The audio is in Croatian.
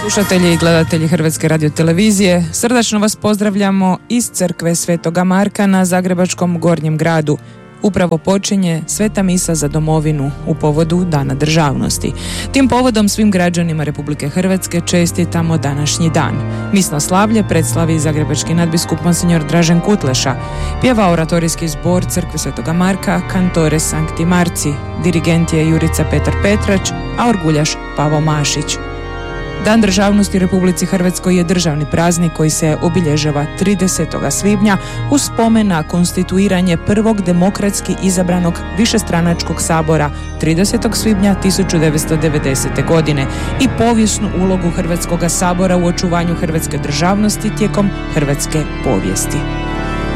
Slušatelji i gledatelji Hrvatske radiotelevizije, srdačno vas pozdravljamo iz crkve Svetoga Marka na zagrebačkom Gornjem gradu. Upravo počinje Sveta misa za domovinu u povodu Dana državnosti. Tim povodom svim građanima Republike Hrvatske čestitamo današnji dan. Misno slavlje predslavi zagrebački nadbiskup Monsignor Dražen Kutleša, pjeva oratorijski zbor crkve Svetoga Marka Cantore Sancti Marci, dirigent je Jurica Petar Petrać, a orguljaš Pavo Mašić. Dan državnosti u Republici Hrvatskoj je državni praznik koji se obilježava 30. svibnja u spomen na konstituiranje prvog demokratski izabranog višestranačkog sabora 30. svibnja 1990. godine i povijesnu ulogu Hrvatskog sabora u očuvanju hrvatske državnosti tijekom hrvatske povijesti.